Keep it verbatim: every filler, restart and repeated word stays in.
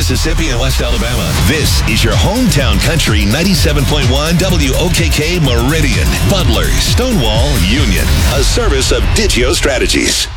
Mississippi, and West Alabama. This is your hometown country ninety-seven point one W O K K Meridian, Butler, Stonewall, Union. A service of Digio Strategies.